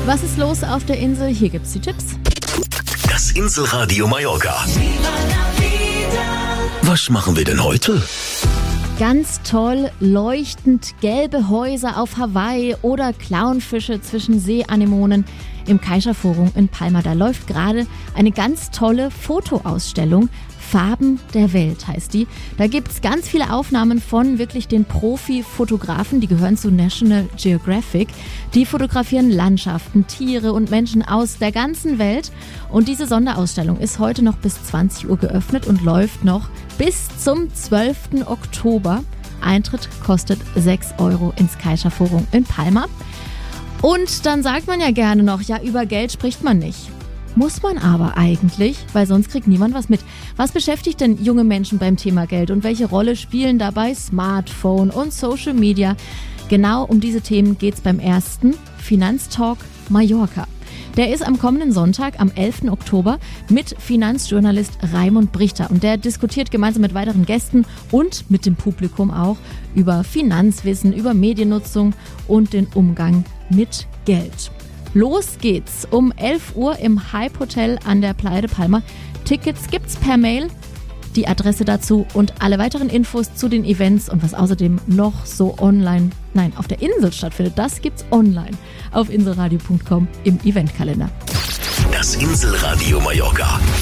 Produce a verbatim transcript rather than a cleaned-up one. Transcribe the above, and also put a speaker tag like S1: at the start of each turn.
S1: Was ist los auf der Insel? Hier gibt's die Tipps.
S2: Das Inselradio Mallorca. Was machen wir denn heute?
S1: Ganz toll, leuchtend gelbe Häuser auf Hawaii oder Clownfische zwischen Seeanemonen im Caixa-Forum in Palma. Da läuft gerade eine ganz tolle Fotoausstellung. Farben der Welt heißt die. Da gibt es ganz viele Aufnahmen von wirklich den Profi-Fotografen, die gehören zu National Geographic. Die fotografieren Landschaften, Tiere und Menschen aus der ganzen Welt. Und diese Sonderausstellung ist heute noch bis zwanzig Uhr geöffnet und läuft noch bis zum zwölften Oktober. Eintritt kostet sechs Euro ins Caixa-Forum in Palma. Und dann sagt man ja gerne noch, ja, über Geld spricht man nicht. Muss man aber eigentlich, weil sonst kriegt niemand was mit. Was beschäftigt denn junge Menschen beim Thema Geld und welche Rolle spielen dabei Smartphone und Social Media? Genau um diese Themen geht's beim ersten Finanztalk Mallorca. Der ist am kommenden Sonntag, am elften Oktober, mit Finanzjournalist Raimund Brichter. Und der diskutiert gemeinsam mit weiteren Gästen und mit dem Publikum auch über Finanzwissen, über Mediennutzung und den Umgang mit Geld. Los geht's um elf Uhr im Hype Hotel an der Playa de Palma. Tickets gibt's per Mail, die Adresse dazu und alle weiteren Infos zu den Events und was außerdem noch so online, nein, auf der Insel stattfindet, das gibt's online auf inselradio punkt com im Eventkalender.
S2: Das Inselradio Mallorca.